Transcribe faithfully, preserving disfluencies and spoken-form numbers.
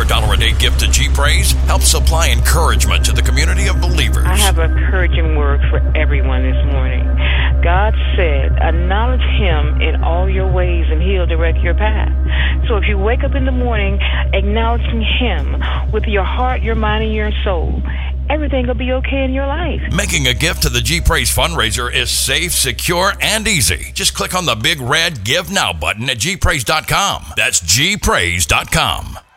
dollar a day gift to G-Praise helps supply encouragement to the community of believers. I have an encouraging word for everyone this morning. God said, acknowledge Him in all your ways and He'll direct your path. So if you wake up in the morning acknowledging Him with your heart, your mind, and your soul, everything will be okay in your life. Making a gift to the G-Praise fundraiser is safe, secure, and easy. Just click on the big red Give Now button at G praise dot com. That's G praise dot com.